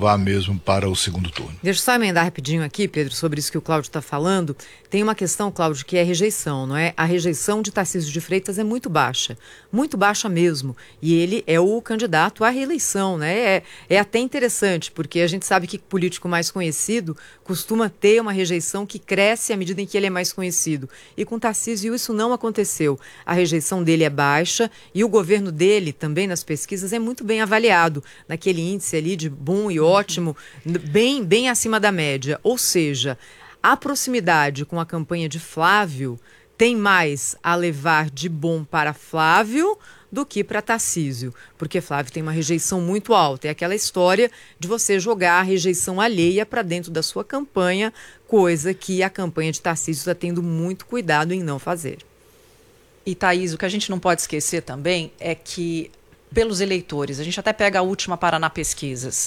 vá mesmo para o segundo turno. Deixa eu só emendar rapidinho aqui, Pedro, sobre isso que o Cláudio está falando. Tem uma questão, Cláudio, que é a rejeição, não é? A rejeição de Tarcísio de Freitas é muito baixa mesmo. E ele é o candidato à reeleição, né? É até interessante, porque a gente sabe que político mais conhecido costuma ter uma rejeição que cresce à medida em que ele é mais conhecido. E com Tarcísio isso não aconteceu. A rejeição dele é baixa e o governo dele, também nas pesquisas, é muito bem avaliado, naquele índice ali de bom e ótimo, bem acima da média. Ou seja, a proximidade com a campanha de Flávio tem mais a levar de bom para Flávio do que para Tarcísio, porque Flávio tem uma rejeição muito alta. É aquela história de você jogar a rejeição alheia para dentro da sua campanha, coisa que a campanha de Tarcísio está tendo muito cuidado em não fazer. E, Thaís, o que a gente não pode esquecer também é que, pelos eleitores, a gente até pega a última Paraná Pesquisas,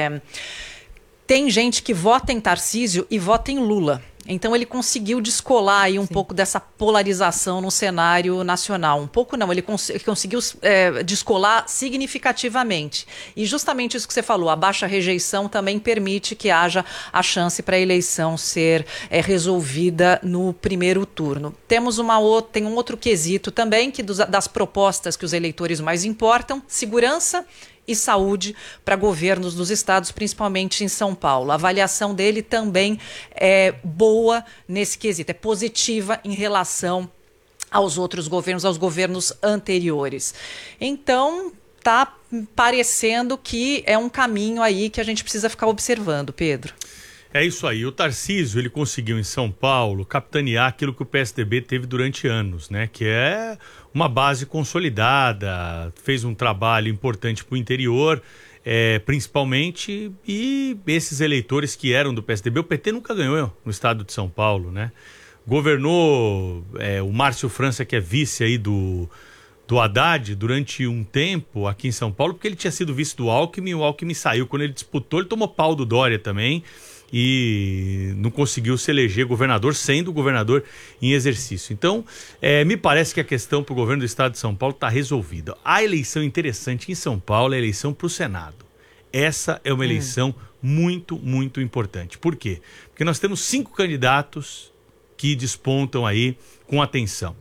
tem gente que vota em Tarcísio e vota em Lula. Então ele conseguiu descolar aí um pouco dessa polarização no cenário nacional. Um pouco não, ele conseguiu descolar significativamente. E justamente isso que você falou, a baixa rejeição também permite que haja a chance para a eleição ser resolvida no primeiro turno. Tem um outro quesito também, que das propostas que os eleitores mais importam, segurança e saúde para governos dos estados, principalmente em São Paulo. A avaliação dele também é boa nesse quesito, é positiva em relação aos outros governos, aos governos anteriores. Então, está parecendo que é um caminho aí que a gente precisa ficar observando, Pedro. É isso aí. O Tarcísio, ele conseguiu em São Paulo capitanear aquilo que o PSDB teve durante anos, né? Que é uma base consolidada, fez um trabalho importante para o interior, principalmente, e esses eleitores que eram do PSDB, o PT nunca ganhou no estado de São Paulo, né? Governou o Márcio França, que é vice aí do Haddad, durante um tempo aqui em São Paulo, porque ele tinha sido vice do Alckmin, e o Alckmin saiu. Quando ele disputou, ele tomou pau do Dória também, e não conseguiu se eleger governador, sendo governador em exercício. Então, me parece que a questão para o governo do estado de São Paulo está resolvida. A eleição interessante em São Paulo é a eleição para o Senado. Essa é uma eleição muito, muito importante. Por quê? Porque nós temos 5 candidatos que despontam aí com atenção.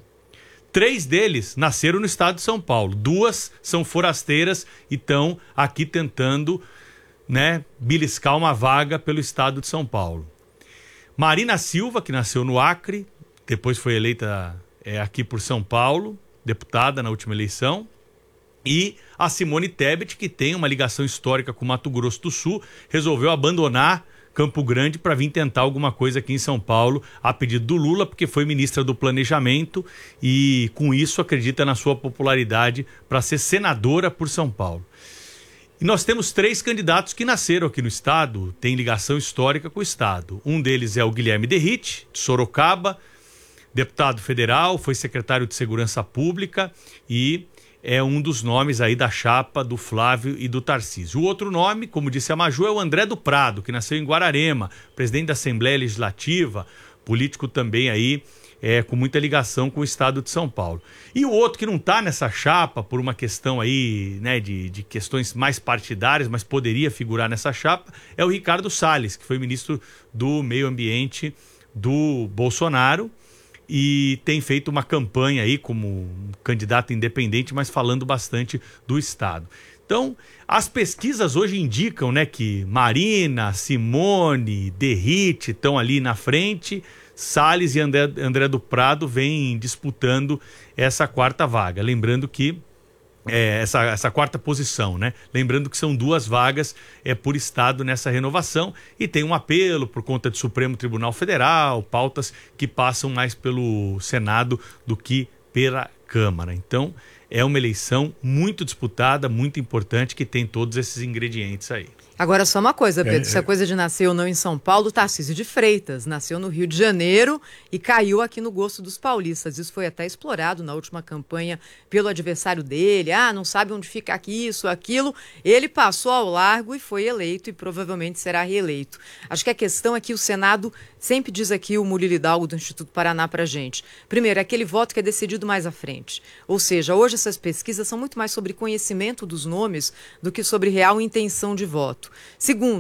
3 deles nasceram no estado de São Paulo. 2 são forasteiras e estão aqui tentando, beliscar uma vaga pelo estado de São Paulo. Marina Silva, que nasceu no Acre, depois foi eleita aqui por São Paulo, deputada na última eleição, e a Simone Tebet, que tem uma ligação histórica com Mato Grosso do Sul, resolveu abandonar Campo Grande para vir tentar alguma coisa aqui em São Paulo, a pedido do Lula, porque foi ministra do Planejamento e com isso acredita na sua popularidade para ser senadora por São Paulo. E nós temos 3 candidatos que nasceram aqui no estado, têm ligação histórica com o estado. Um deles é o Guilherme Derrite, de Sorocaba, deputado federal, foi secretário de Segurança Pública e é um dos nomes aí da chapa do Flávio e do Tarcísio. O outro nome, como disse a Maju, é o André do Prado, que nasceu em Guararema, presidente da Assembleia Legislativa, político também aí, com muita ligação com o estado de São Paulo. E o outro que não está nessa chapa, por uma questão aí, de questões mais partidárias, mas poderia figurar nessa chapa, é o Ricardo Salles, que foi ministro do Meio Ambiente do Bolsonaro e tem feito uma campanha aí como um candidato independente, mas falando bastante do estado. Então, as pesquisas hoje indicam, que Marina, Simone, Derrite estão ali na frente, Salles e André do Prado vêm disputando essa 4ª vaga. Lembrando que essa 4ª posição, Lembrando que são 2 vagas por estado nessa renovação e tem um apelo por conta do Supremo Tribunal Federal, pautas que passam mais pelo Senado do que pela Câmara. Então, é uma eleição muito disputada, muito importante, que tem todos esses ingredientes aí. Agora, só uma coisa, Pedro, se a coisa de nascer ou não em São Paulo, Tarcísio de Freitas nasceu no Rio de Janeiro e caiu aqui no gosto dos paulistas. Isso foi até explorado na última campanha pelo adversário dele. Não sabe onde fica aqui, isso, aquilo. Ele passou ao largo e foi eleito e provavelmente será reeleito. Acho que a questão é que o Senado, sempre diz aqui o Murilo Hidalgo do Instituto Paraná pra gente. Primeiro, é aquele voto que é decidido mais à frente. Ou seja, hoje essas pesquisas são muito mais sobre conhecimento dos nomes do que sobre real intenção de voto. Segundo,